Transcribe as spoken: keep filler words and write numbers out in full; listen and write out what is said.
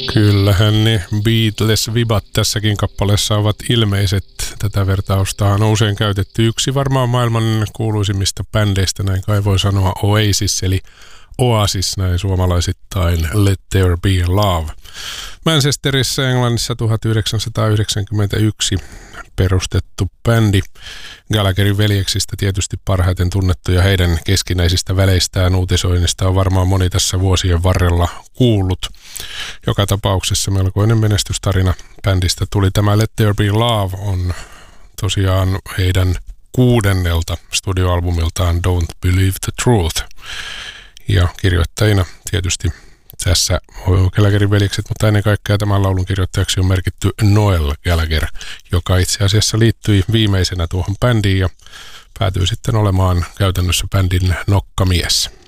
Kyllähän ne Beatles-vibat tässäkin kappaleessa ovat ilmeiset. Tätä vertausta on usein käytetty. Yksi varmaan maailman kuuluisimmista bändeistä, näin kai voi sanoa, Oasis, eli Oasis näin suomalaisittain, Let There Be Love. Manchesterissa Englannissa tuhatyhdeksänsataayhdeksänkymmentäyksi perustettu bändi. Gallagherin veljeksistä tietysti parhaiten tunnettu ja heidän keskinäisistä väleistään uutisoinnista on varmaan moni tässä vuosien varrella kuullut. Joka tapauksessa melkoinen menestystarina bändistä tuli. Tämä Let There Be Love on tosiaan heidän kuudennelta studioalbumiltaan Don't Believe the Truth. Ja kirjoittajina tietysti tässä Gallagherin veljekset, mutta ennen kaikkea tämän laulun kirjoittajaksi on merkitty Noel Gallagher, joka itse asiassa liittyi viimeisenä tuohon bändiin ja päätyi sitten olemaan käytännössä bändin nokkamies.